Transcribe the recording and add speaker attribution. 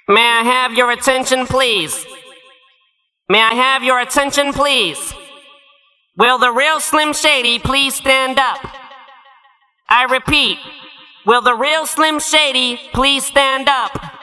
Speaker 1: May I have your attention, please? May I have your attention, please? Will the real Slim Shady please stand up? I repeat, will the real Slim Shady please stand up?